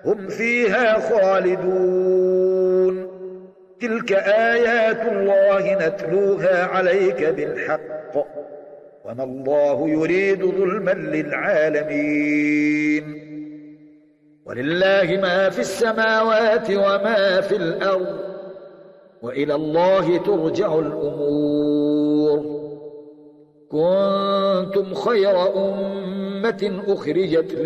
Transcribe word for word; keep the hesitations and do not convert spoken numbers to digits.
هم فيها خالدون. تلك آيات الله نتلوها عليك بالحق وما الله يريد ظلما للعالمين. ولله ما في السماوات وما في الأرض وإلى الله ترجع الأمور. كنتم خير أمة أخرجت